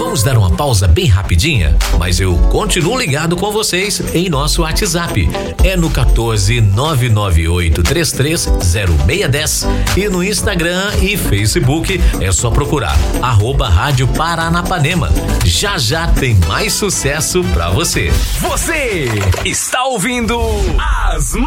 Vamos dar uma pausa bem rapidinha, mas eu continuo ligado com vocês em nosso WhatsApp. É no 14998330610 e no Instagram e Facebook é só procurar @Rádio Paranapanema. Já já tem mais sucesso pra você. Você está ouvindo As